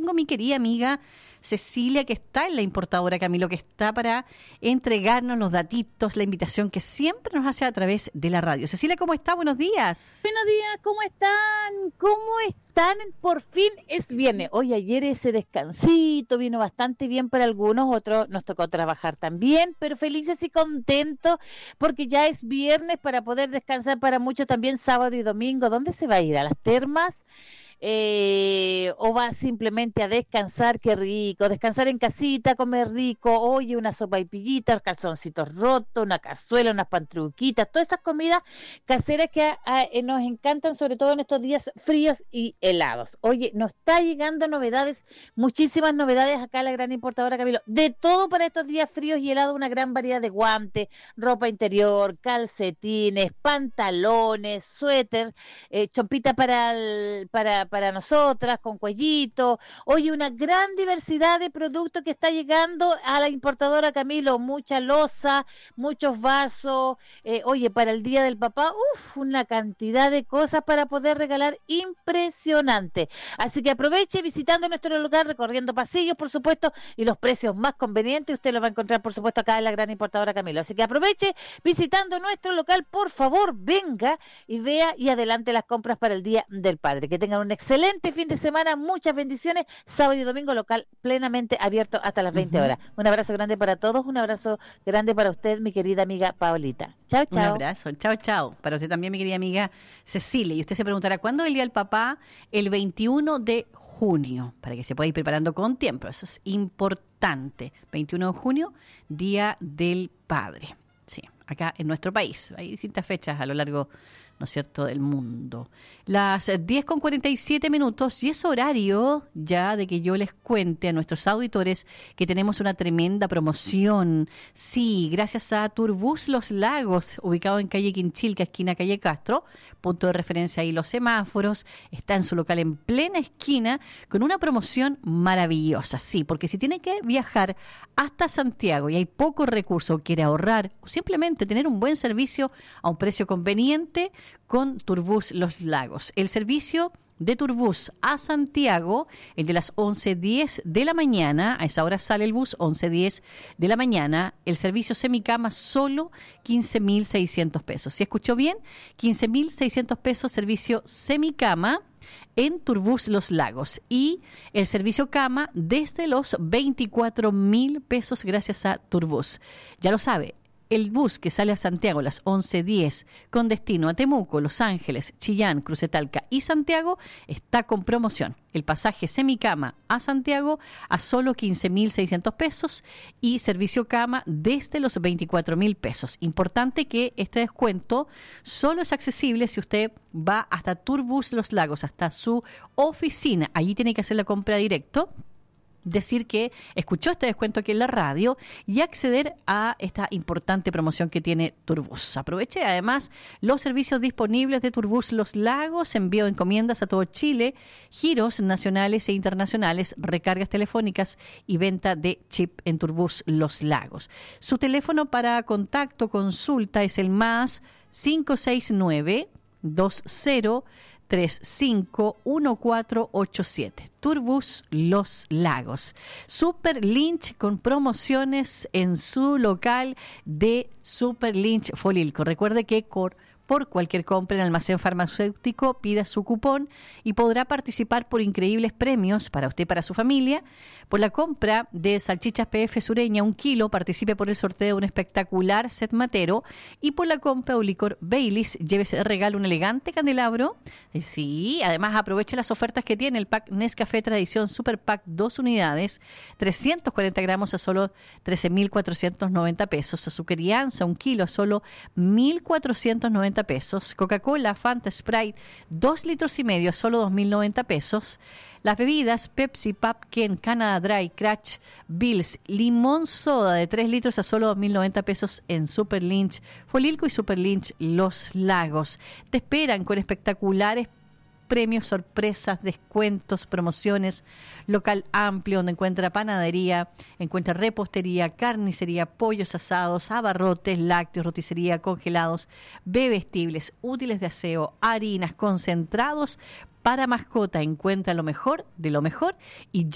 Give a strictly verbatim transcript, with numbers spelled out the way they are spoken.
tengo mi querida amiga Cecilia, que está en la importadora Camilo, que está para entregarnos los datitos, la invitación que siempre nos hace a través de la radio. Cecilia, ¿cómo está? Buenos días. Buenos días, ¿cómo están? ¿Cómo están? Por fin es viernes. Hoy ayer ese descansito vino bastante bien para algunos, otros nos tocó trabajar también, pero felices y contentos porque ya es viernes para poder descansar, para muchos también sábado y domingo. ¿Dónde se va a ir? ¿A las termas? Eh, o va simplemente a descansar, qué rico, descansar en casita, comer rico, oye, una sopa y pillitas, calzoncitos rotos, una cazuela, unas pantruquitas, todas estas comidas caseras que a, a, eh, nos encantan, sobre todo en estos días fríos y helados. Oye, nos está llegando novedades, muchísimas novedades acá a la gran importadora Camilo, de todo para estos días fríos y helados, una gran variedad de guantes, ropa interior, calcetines, pantalones, suéter, eh, chompita para el, para para nosotras, con cuellito. Oye, una gran diversidad de productos que está llegando a la importadora Camilo, mucha loza, muchos vasos, eh, oye, para el Día del Papá, uff, una cantidad de cosas para poder regalar impresionante. Así que aproveche visitando nuestro lugar, recorriendo pasillos, por supuesto, y los precios más convenientes, usted los va a encontrar, por supuesto, acá en la gran importadora Camilo. Así que aproveche visitando nuestro local, por favor, venga y vea y adelante las compras para el Día del Padre. Que tengan un excelente fin de semana, muchas bendiciones, sábado y domingo local plenamente abierto hasta las veinte horas. Un abrazo grande para todos, un abrazo grande para usted, mi querida amiga Paulita. Chao, chao. Un abrazo, chao, chao. Para usted también, mi querida amiga Cecilia. Y usted se preguntará, ¿cuándo es el Día del Papá? El veintiuno de junio, para que se pueda ir preparando con tiempo. Eso es importante. veintiuno de junio, Día del Padre. Sí, acá en nuestro país. Hay distintas fechas a lo largo, ¿no es cierto?, del mundo. Las diez con cuarenta y siete minutos y es horario ya de que yo les cuente a nuestros auditores que tenemos una tremenda promoción. Sí, gracias a Turbus Los Lagos, ubicado en calle Quinchilca, esquina calle Castro, punto de referencia ahí los semáforos, está en su local en plena esquina con una promoción maravillosa. Sí, porque si tiene que viajar hasta Santiago y hay pocos recursos, quiere ahorrar o simplemente tener un buen servicio a un precio conveniente, con Turbus Los Lagos. El servicio de Turbus a Santiago, el de las once diez de la mañana, a esa hora sale el bus, once diez de la mañana, el servicio semicama solo quince mil seiscientos pesos. ¿Sí escuchó bien? quince mil seiscientos pesos servicio semicama en Turbus Los Lagos, y el servicio cama desde los veinticuatro mil pesos gracias a Turbus. Ya lo sabe. El bus que sale a Santiago a las once diez con destino a Temuco, Los Ángeles, Chillán, Crucetalca y Santiago está con promoción. El pasaje semicama a Santiago a solo quince mil seiscientos pesos y servicio cama desde los veinticuatro mil pesos. Importante que este descuento solo es accesible si usted va hasta Turbus Los Lagos, hasta su oficina. Allí tiene que hacer la compra directo, decir que escuchó este descuento aquí en la radio y acceder a esta importante promoción que tiene Turbus. Aproveche además los servicios disponibles de Turbus Los Lagos, envío de encomiendas a todo Chile, giros nacionales e internacionales, recargas telefónicas y venta de chip en Turbus Los Lagos. Su teléfono para contacto, consulta es el más cinco seis nueve dos cero tres cinco uno cuatro ocho siete. Turbus Los Lagos. Super Lynch con promociones en su local de Super Lynch Folilco. Recuerde que por, por cualquier compra en almacén farmacéutico pida su cupón y podrá participar por increíbles premios para usted y para su familia. Por la compra de salchichas P F Sureña, un kilo, participe por el sorteo de un espectacular set matero. Y por la compra de un licor Baileys, llévese de regalo un elegante candelabro. Sí, además aproveche las ofertas que tiene el pack Nescafé Tradición Super Pack, dos unidades, trescientos cuarenta gramos a solo trece mil cuatrocientos noventa pesos. Azúcar y Ansa, un kilo a solo mil cuatrocientos noventa pesos. Coca-Cola, Fanta, Sprite, dos litros y medio a solo dos mil noventa pesos. Las bebidas Pepsi, Pap, Ken, Canada Dry, Crash, Bills, limón soda de tres litros a solo dos mil noventa pesos en Super Lynch Folilco y Super Lynch Los Lagos. Te esperan con espectaculares premios, sorpresas, descuentos, promociones, local amplio donde encuentra panadería, encuentra repostería, carnicería, pollos asados, abarrotes, lácteos, roticería, congelados, bebestibles, útiles de aseo, harinas, concentrados para mascota. Encuentra lo mejor de lo mejor y